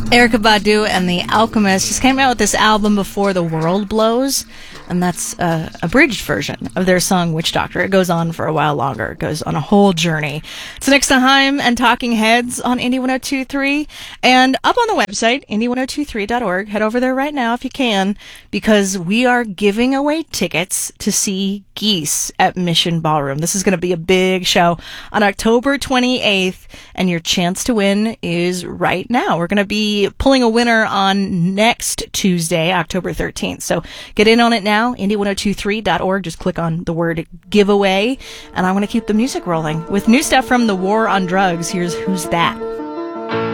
Erykah Badu and The Alchemist just came out with this album Before the World Blows, and that's a abridged version of their song Witch Doctor. It goes on for a while longer. It goes on a whole journey. It's next to Haim and Talking Heads on Indie 102.3, and up on the website, indie1023.org. Head over there right now if you can, because we are giving away tickets to see Geese at Mission Ballroom. This is going to be a big show on October 28th, and your chance to win is right now. We're going to be pulling a winner on next Tuesday, October 13th. So get in on it now, indie1023.org. Just click on the word giveaway, and I want to keep the music rolling with new stuff from The War on Drugs. Here's Who's That?